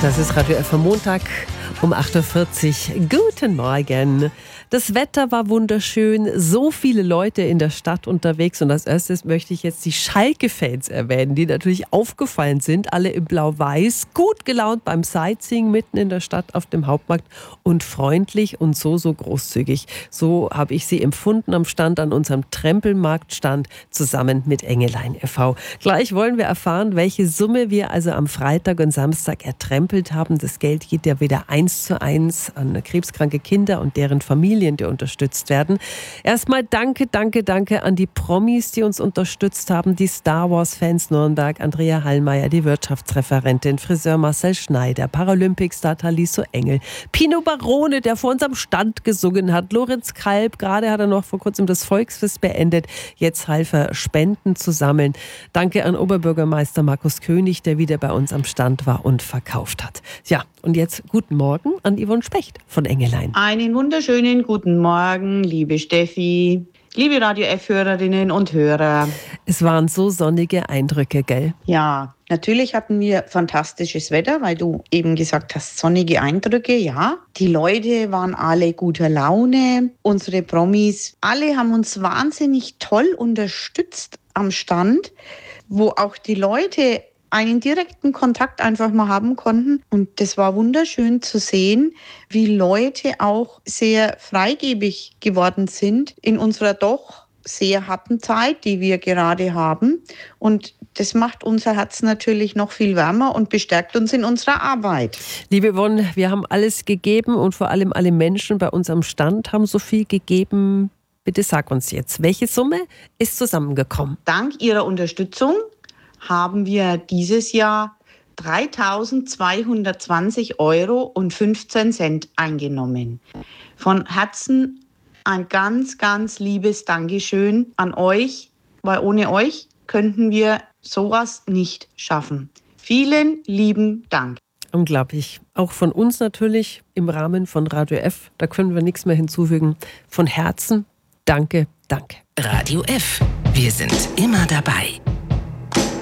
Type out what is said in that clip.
Das ist Radio F am Montag um 8.40 Uhr. Guten Morgen. Das Wetter war wunderschön, so viele Leute in der Stadt unterwegs. Und als erstes möchte ich jetzt die Schalke-Fans erwähnen, die natürlich aufgefallen sind. Alle in Blau-Weiß, gut gelaunt beim Sightseeing mitten in der Stadt auf dem Hauptmarkt und freundlich und so großzügig. So habe ich sie empfunden am Stand an unserem Trempelmarktstand zusammen mit Engelein e.V. Gleich wollen wir erfahren, welche Summe wir also am Freitag und Samstag ertrempelt haben. Das Geld geht ja wieder 1:1 an krebskranke Kinder und deren Familien, die unterstützt werden. Erstmal danke an die Promis, die uns unterstützt haben. Die Star Wars-Fans Nürnberg, Andrea Hallmeier, die Wirtschaftsreferentin, Friseur Marcel Schneider, Paralympicstar Talisso Engel, Pino Barone, der vor unserem Stand gesungen hat, Lorenz Kalb, gerade hat er noch vor kurzem das Volksfest beendet. Jetzt half er Spenden zu sammeln. Danke an Oberbürgermeister Markus König, der wieder bei uns am Stand war und verkauft hat. Ja, und jetzt guten Morgen an Yvonne Specht von Engelein. Einen wunderschönen guten Morgen, liebe Steffi, liebe Radio F-Hörerinnen und Hörer. Es waren so sonnige Eindrücke, gell? Ja, natürlich hatten wir fantastisches Wetter, weil du eben gesagt hast, sonnige Eindrücke, ja. Die Leute waren alle guter Laune, unsere Promis, alle haben uns wahnsinnig toll unterstützt am Stand, wo auch die Leute einen direkten Kontakt einfach mal haben konnten. Und das war wunderschön zu sehen, wie Leute auch sehr freigebig geworden sind in unserer doch sehr harten Zeit, die wir gerade haben. Und das macht unser Herz natürlich noch viel wärmer und bestärkt uns in unserer Arbeit. Liebe Yvonne, wir haben alles gegeben und vor allem alle Menschen bei uns am Stand haben so viel gegeben. Bitte sag uns jetzt, welche Summe ist zusammengekommen? Dank Ihrer Unterstützung haben wir dieses Jahr 3.220,15 € eingenommen. Von Herzen ein ganz, ganz liebes Dankeschön an euch, weil ohne euch könnten wir sowas nicht schaffen. Vielen lieben Dank. Unglaublich. Auch von uns natürlich im Rahmen von Radio F. Da können wir nichts mehr hinzufügen. Von Herzen danke. Radio F. Wir sind immer dabei.